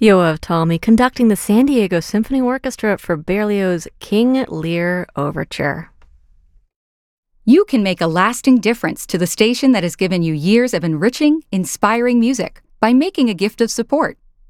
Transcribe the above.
Yoav Talmy conducting the San Diego Symphony Orchestra for Berlioz' King Lear Overture. You can make a lasting difference to the station that has given you years of enriching, inspiring music by making a gift of support.